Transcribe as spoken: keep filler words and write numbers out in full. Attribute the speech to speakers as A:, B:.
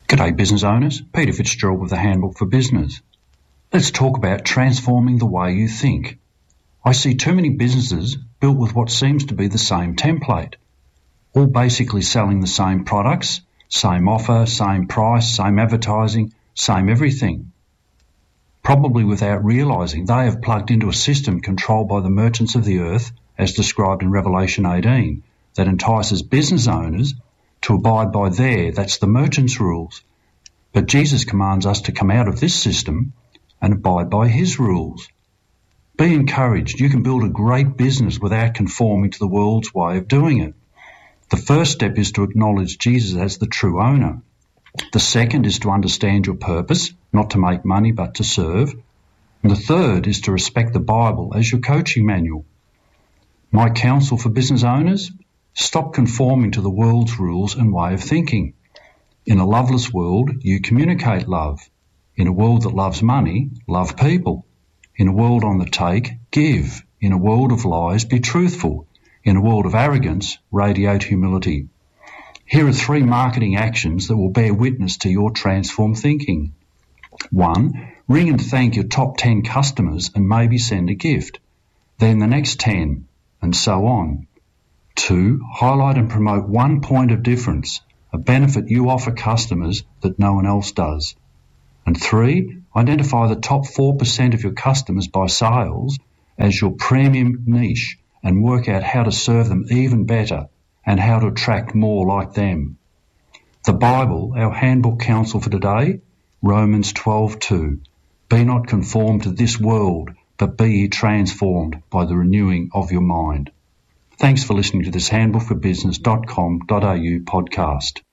A: G'day business owners, Peter Fitzgerald with the Handbook for Business. Let's talk about transforming the way you think. I see too many businesses built with what seems to be the same template, all basically selling the same products, same offer, same price, same advertising, same everything. Probably without realising they have plugged into a system controlled by the merchants of the earth, as described in Revelation eighteen, that entices business owners to abide by their, that's the merchant's rules. But Jesus commands us to come out of this system and abide by his rules. Be encouraged. You can build a great business without conforming to the world's way of doing it. The first step is to acknowledge Jesus as the true owner. The second is to understand your purpose, not to make money but to serve. And the third is to respect the Bible as your coaching manual. My counsel for business owners? Stop conforming to the world's rules and way of thinking. In a loveless world, you communicate love. In a world that loves money, love people. In a world on the take, give. In a world of lies, be truthful. In a world of arrogance, radiate humility. Here are three marketing actions that will bear witness to your transformed thinking. One, ring and thank your top ten customers and maybe send a gift. Then the next ten, and so on. Two, highlight and promote one point of difference, a benefit you offer customers that no one else does. And three, identify the top four percent of your customers by sales as your premium niche and work out how to serve them even better and how to attract more like them. The Bible, our handbook counsel for today, Romans twelve two. Be not conformed to this world, but be ye transformed by the renewing of your mind. Thanks for listening to this handbook for business dot com dot a u podcast.